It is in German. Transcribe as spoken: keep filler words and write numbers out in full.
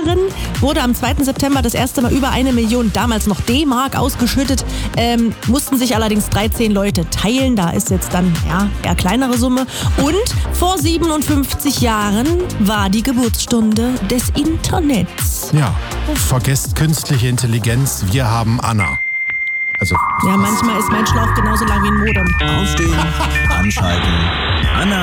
Jahren wurde am zweiten September das erste Mal über eine Million, damals noch D-Mark, ausgeschüttet. Ähm, mussten sich allerdings dreizehn Leute teilen. Da ist jetzt dann ja eher kleinere Summe. Und vor siebenundfünfzig Jahren war die Geburtsstunde des Internets. Ja, vergesst künstliche Intelligenz, wir haben Anna. Also, ja, manchmal ist mein Schlauch genauso lang wie ein Modem. Aufstehen, anschalten, Anna.